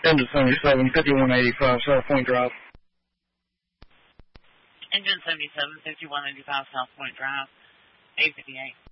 Engine 77, 5185 South Point Drive. Engine 77, 5185 South Point Drive, 858.